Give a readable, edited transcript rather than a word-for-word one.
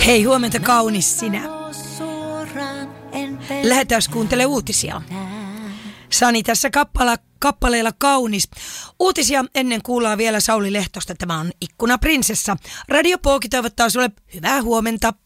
Hei, huomenta kaunis sinä. Lähetäs kuuntele uutisia. Sani tässä kappaleella kaunis. Uutisia ennen kuullaan vielä Sauli Lehtosta. Tämä on Ikkuna Prinsessa. Radio Pooki toivottaa sulle hyvää huomenta.